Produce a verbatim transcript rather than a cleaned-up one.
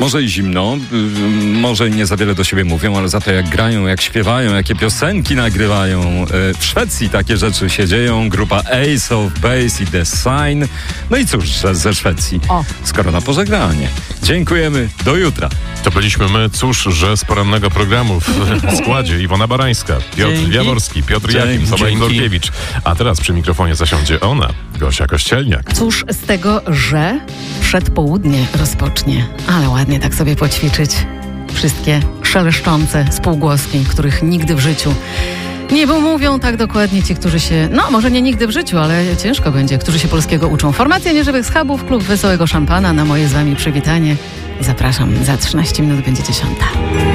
Może i zimno, może nie za wiele do siebie mówią, ale za to jak grają, jak śpiewają, jakie piosenki nagrywają. W Szwecji takie rzeczy się dzieją. Grupa Ace of Base i The Sign. No i cóż, że ze Szwecji, o. skoro na pożegnanie. Dziękujemy, do jutra. To byliśmy my, cóż, że z porannego programu w składzie Iwona Barańska, Piotr Dzięki. Jaworski, Piotr Dzięki. Jakim, Sobain Dorkiewicz. A teraz przy mikrofonie zasiądzie ona, Gosia Kościelniak. Cóż z tego, że przedpołudnie rozpocznie, ale ładnie tak sobie poćwiczyć wszystkie szeleszczące spółgłoski, których nigdy w życiu nie mówią tak dokładnie ci, którzy się, no może nie nigdy w życiu, ale ciężko będzie, którzy się polskiego uczą. Formacja Nieżywych Schabów, Klub Wesołego Szampana. Na moje z wami przywitanie zapraszam. Za trzynaście minut będzie dziesiąta.